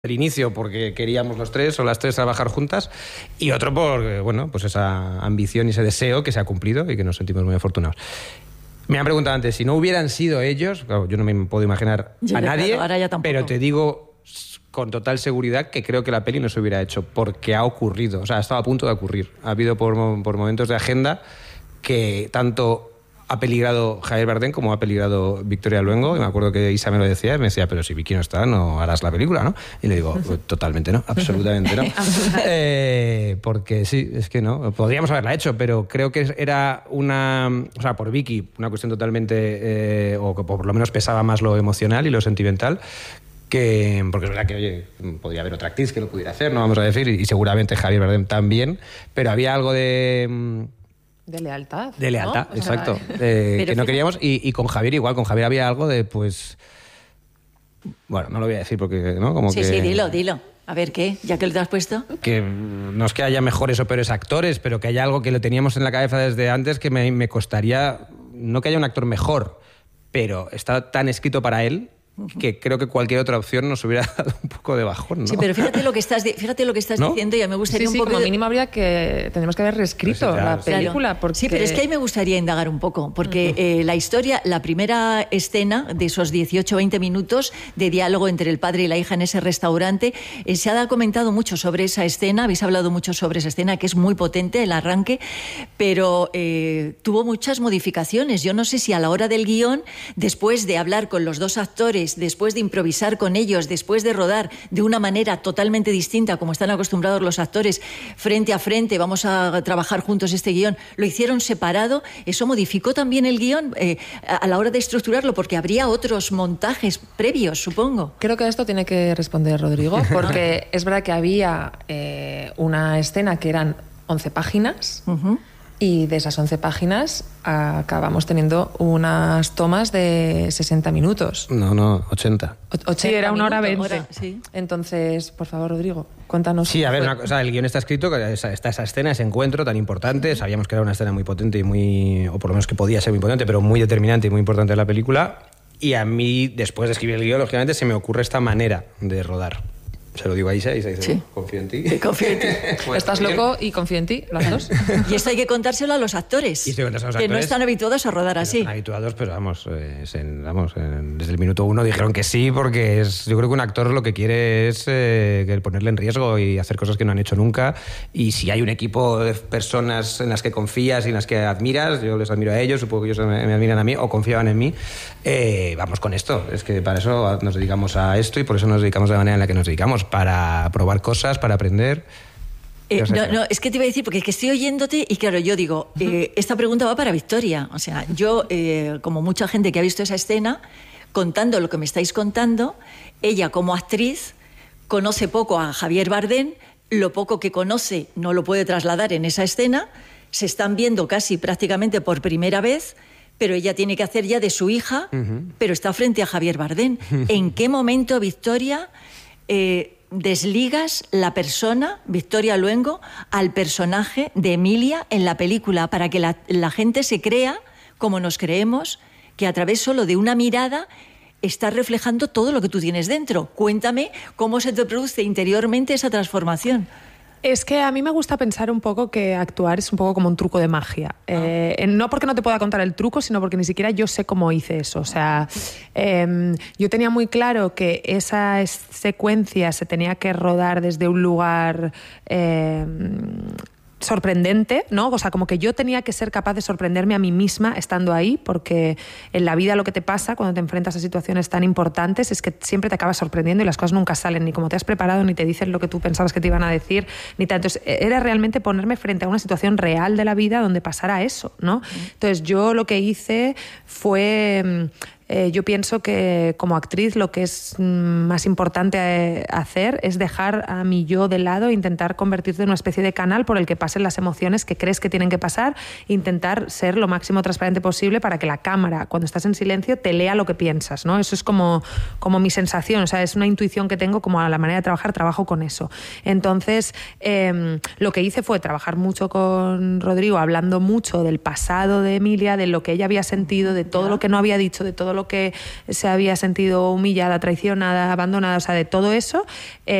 el inicio porque queríamos los tres o las tres trabajar juntas, y otro por, bueno, pues esa ambición y ese deseo que se ha cumplido y que nos sentimos muy afortunados. Me han preguntado antes, si no hubieran sido ellos, claro, yo no me puedo imaginar a nadie, ahora ya tampoco. pero te digo con total seguridad que creo que la peli no se hubiera hecho porque ha ocurrido, o sea, ha estado a punto de ocurrir. Ha habido por momentos de agenda que tanto ha peligrado Javier Bardem como ha peligrado Victoria Luengo, y me acuerdo que Isa me lo decía, y me decía, pero si Vicky no está, no harás la película, ¿no? Y le digo, totalmente no, absolutamente no. Porque sí, es que no, podríamos haberla hecho, pero creo que era una, o sea, por Vicky, una cuestión totalmente, o que por lo menos pesaba más lo emocional y lo sentimental, porque es verdad que, oye, podría haber otra actriz que lo pudiera hacer, no vamos a decir, y seguramente Javier Bardem también, pero había algo de lealtad. De lealtad, ¿no? exacto. Que no queríamos. Y con Javier igual. Con Javier había algo de, pues... Bueno, no lo voy a decir porque, ¿no? Como sí, que, sí, dilo. A ver, ¿qué? ¿Ya que lo te has puesto? Que no es que haya mejores o peores actores, pero que haya algo que lo teníamos en la cabeza desde antes que me costaría... No que haya un actor mejor, pero está tan escrito para él que creo que cualquier otra opción nos hubiera dado un poco de bajón, ¿no? Sí, pero fíjate lo que estás ¿no? diciendo, y a mí me gustaría un poco... como mínimo tenemos que haber reescrito la película. Claro. Porque... Sí, pero es que ahí me gustaría indagar un poco, porque la historia, la primera escena de esos 18-20 minutos de diálogo entre el padre y la hija en ese restaurante, se ha comentado mucho sobre esa escena, habéis hablado mucho sobre esa escena, que es muy potente, el arranque, pero tuvo muchas modificaciones. Yo no sé si a la hora del guión, después de hablar con los dos actores, después de improvisar con ellos, después de rodar de una manera totalmente distinta, como están acostumbrados los actores, frente a frente, vamos a trabajar juntos este guión, lo hicieron separado, eso modificó también el guión a la hora de estructurarlo, porque habría otros montajes previos, supongo. Creo que a esto tiene que responder Rodrigo, porque es verdad que había una escena que eran 11 páginas, y de esas 11 páginas acabamos teniendo unas tomas de 60 minutos. No, 80. 80 sí, era 1 hora 20. Sí. Entonces, por favor, Rodrigo, cuéntanos. Sí, a ver, el guión está escrito, está esa escena, ese encuentro tan importante. Sabíamos que era una escena muy potente y muy, o por lo menos que podía ser muy potente, pero muy determinante y muy importante en la película. Y a mí, después de escribir el guión, lógicamente, se me ocurre esta manera de rodar. Se lo digo a Isa, y Isa dice, sí. Confío en ti. Confío en ti. Bueno, estás loco y confío en ti, las dos. Y esto hay que contárselo a los actores, que no están habituados a rodar así. Están habituados, pero desde el minuto 1 dijeron que sí, porque yo creo que un actor lo que quiere es ponerle en riesgo y hacer cosas que no han hecho nunca. Y si hay un equipo de personas en las que confías y en las que admiras, yo les admiro a ellos, supongo que ellos me admiran a mí o confiaban en mí, vamos con esto. Es que para eso nos dedicamos a esto y por eso nos dedicamos de la manera en la que nos dedicamos. Para probar cosas, para aprender. No, es que te iba a decir, porque es que estoy oyéndote y claro, yo digo, esta pregunta va para Victoria. O sea, yo, como mucha gente que ha visto esa escena, contando lo que me estáis contando, ella como actriz conoce poco a Javier Bardem, lo poco que conoce no lo puede trasladar en esa escena, se están viendo casi prácticamente por primera vez, pero ella tiene que hacer ya de su hija, pero está frente a Javier Bardem. ¿En qué momento, Victoria, desligas la persona, Victoria Luengo, al personaje de Emilia en la película, para que la gente se crea, como nos creemos, que a través solo de una mirada está reflejando todo lo que tú tienes dentro? Cuéntame cómo se te produce interiormente esa transformación. Es que a mí me gusta pensar un poco que actuar es un poco como un truco de magia. No porque no te pueda contar el truco, sino porque ni siquiera yo sé cómo hice eso. O sea, yo tenía muy claro que esa secuencia se tenía que rodar desde un lugar sorprendente, ¿no? O sea, como que yo tenía que ser capaz de sorprenderme a mí misma estando ahí, porque en la vida lo que te pasa cuando te enfrentas a situaciones tan importantes es que siempre te acabas sorprendiendo y las cosas nunca salen ni como te has preparado, ni te dicen lo que tú pensabas que te iban a decir, ni tal. Entonces, era realmente ponerme frente a una situación real de la vida donde pasara eso, ¿no? Entonces, yo lo que hice fue... yo pienso que como actriz lo que es más importante hacer es dejar a mi yo de lado e intentar convertirte en una especie de canal por el que pasen las emociones que crees que tienen que pasar, intentar ser lo máximo transparente posible para que la cámara, cuando estás en silencio, te lea lo que piensas, ¿no? Eso es como mi sensación, o sea, es una intuición que tengo, como a la manera de trabajar, trabajo con eso. Entonces, lo que hice fue trabajar mucho con Rodrigo, hablando mucho del pasado de Emilia, de lo que ella había sentido, de todo lo que no había dicho, de todo lo lo que se había sentido humillada, traicionada, abandonada, o sea, de todo eso,